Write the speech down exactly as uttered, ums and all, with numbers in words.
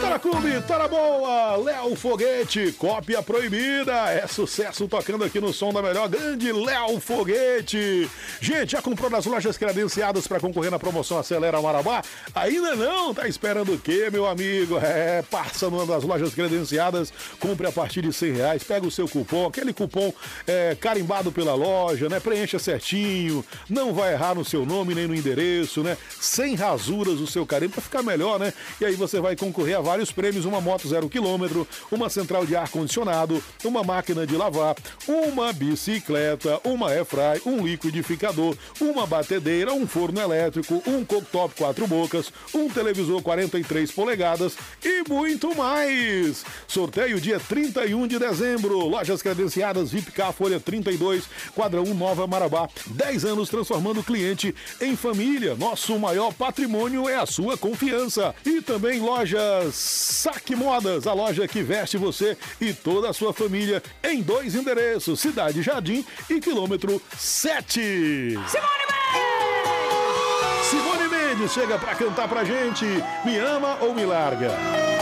Tá na clube, tá na boa, Léo Foguete, cópia proibida, é sucesso tocando aqui no som da melhor, grande Léo Foguete. Gente, já comprou nas lojas credenciadas para concorrer na promoção Acelera Marabá? Ainda não? Tá esperando o quê, meu amigo? É, passa numa das lojas credenciadas, compre a partir de cem reais, pega o seu cupom, aquele cupom é, carimbado pela loja, né? Preencha certinho, não vai errar no seu nome nem no endereço, né? Sem rasuras o seu carimbo para ficar melhor, né? E aí você vai concorrer a vários prêmios, uma moto zero quilômetro, uma central de ar-condicionado, uma máquina de lavar, uma bicicleta, uma airfry, um liquidificador, uma batedeira, um forno elétrico, um cooktop quatro bocas, um televisor quarenta e três polegadas e muito mais. Sorteio dia trinta e um de dezembro, lojas credenciadas V I P K Folha trinta e dois, quadra um Nova Marabá, dez anos transformando o cliente em família. Nosso maior patrimônio é a sua confiança. E também lojas Saque Modas, a loja que veste você e toda a sua família em dois endereços, Cidade Jardim e quilômetro sete. Simone Mendes! Simone Mendes chega pra cantar pra gente, Me Ama ou Me Larga?